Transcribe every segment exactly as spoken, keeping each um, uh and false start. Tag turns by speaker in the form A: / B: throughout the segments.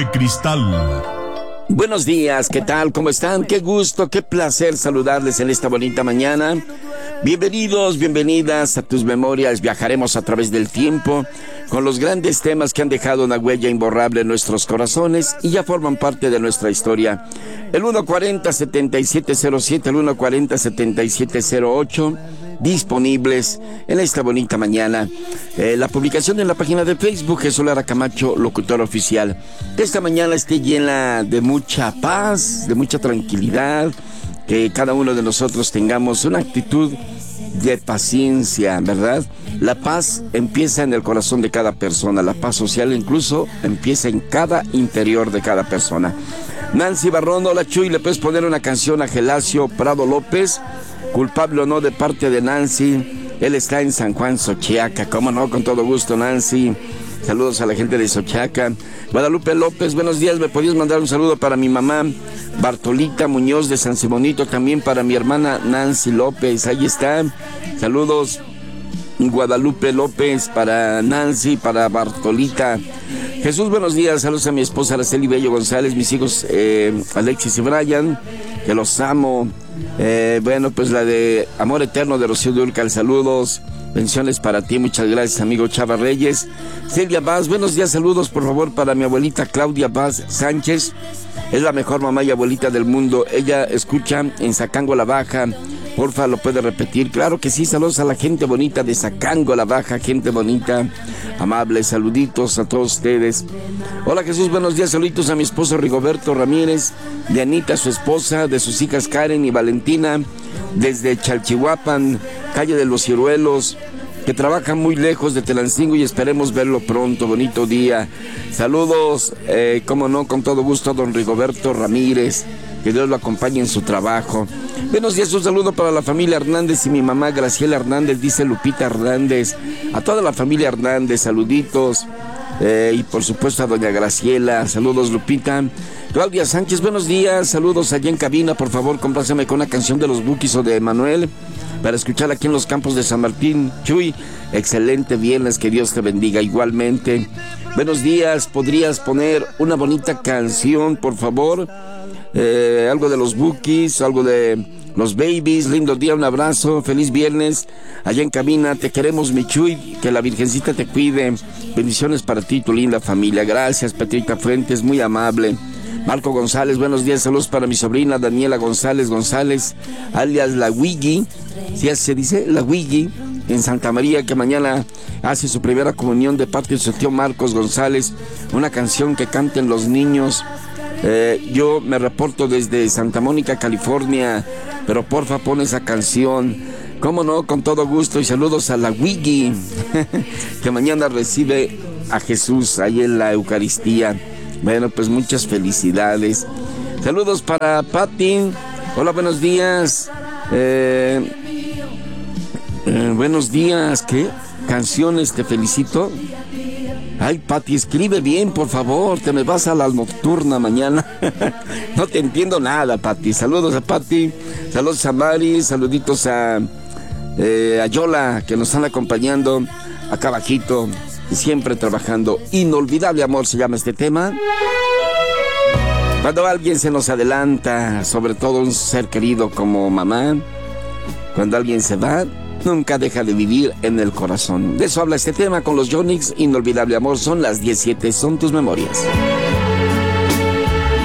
A: de Cristal.
B: Buenos días, ¿qué tal? ¿Cómo están? Qué gusto, qué placer saludarles en esta bonita mañana. Bienvenidos, bienvenidas a tus memorias. Viajaremos a través del tiempo con los grandes temas que han dejado una huella imborrable en nuestros corazones y ya forman parte de nuestra historia. El uno cuarenta, setenta y siete cero siete, el uno cuarenta, setenta y siete cero ocho, disponibles en esta bonita mañana. Eh, la publicación en la página de Facebook, Jesús Lara Camacho, locutor oficial. Que esta mañana esté llena de mucha paz, de mucha tranquilidad, que cada uno de nosotros tengamos una actitud de paciencia, ¿verdad? La paz empieza en el corazón de cada persona, la paz social incluso empieza en cada interior de cada persona. Nancy Barrón, hola Chuy, ¿le puedes poner una canción a Gelacio Prado López? Culpable o no, de parte de Nancy. Él está en San Juan, Xochiaca. Cómo no, con todo gusto, Nancy. Saludos a la gente de Xochiaca. Guadalupe López, buenos días. ¿Me podías mandar un saludo para mi mamá Bartolita Muñoz de San Simonito? También para mi hermana Nancy López. Ahí está. Saludos, Guadalupe López, para Nancy, para Bartolita. Jesús, buenos días. Saludos a mi esposa Araceli Bello González, mis hijos eh, Alexis y Brian, que los amo. Eh, bueno, pues la de Amor Eterno de Rocío Dúrcal, saludos, bendiciones para ti, muchas gracias, amigo Chava Reyes. Celia Vaz, buenos días, saludos por favor para mi abuelita Claudia Vaz Sánchez, es la mejor mamá y abuelita del mundo, ella escucha en Zacango la Baja, porfa, lo puede repetir. Claro que sí, saludos a la gente bonita de Zacango la Baja, gente bonita, amable, saluditos a todos ustedes. Hola Jesús, buenos días, saluditos a mi esposo Rigoberto Ramírez, de Anita, su esposa, de sus hijas Karen y Valentina, desde Chalchihuapan, calle de los Ciruelos, que trabajan muy lejos de Telancingo y esperemos verlo pronto. Bonito día. Saludos, eh, como no, con todo gusto a don Rigoberto Ramírez, que Dios lo acompañe en su trabajo. Buenos días, un saludo para la familia Hernández y mi mamá Graciela Hernández, dice Lupita Hernández. A toda la familia Hernández, saluditos. Eh, y por supuesto a doña Graciela, saludos Lupita. Claudia Sánchez, buenos días, saludos allá en cabina, por favor, compláceme con una canción de los Bukis o de Emanuel, para escuchar aquí en los campos de San Martín. Chuy, excelente viernes, que Dios te bendiga igualmente. Buenos días, ¿podrías poner una bonita canción, por favor? Eh, algo de los Bukis, algo de los Babies. Lindo día, un abrazo, feliz viernes allá en cabina, te queremos mi Chuy, que la Virgencita te cuide, bendiciones para ti y tu linda familia. Gracias Petrita Fuentes, muy amable. Marco González, buenos días, saludos para mi sobrina Daniela González González, alias La Wiggy, si así se dice, La Wiggy, en Santa María, que mañana hace su primera comunión de parte de su tío Marcos González, una canción que canten los niños. Eh, yo me reporto desde Santa Mónica, California, pero porfa pon esa canción, cómo no, con todo gusto, y saludos a La Wiggy, que mañana recibe a Jesús ahí en la Eucaristía. Bueno, pues muchas felicidades. Saludos para Pati. Hola, buenos días. Eh, eh, buenos días. ¿Qué canciones te felicito? Ay, Pati, escribe bien, por favor. Te me vas a la nocturna mañana. No te entiendo nada, Pati. Saludos a Pati. Saludos a Mari. Saluditos a, eh, a Yola, que nos están acompañando acá abajito. Siempre trabajando. Inolvidable amor se llama este tema. Cuando alguien se nos adelanta, sobre todo un ser querido como mamá, cuando alguien se va, nunca deja de vivir en el corazón. De eso habla este tema con los Yonix. Inolvidable amor, son las diecisiete, son tus memorias.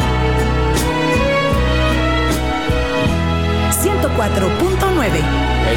C: ciento cuatro punto nueve.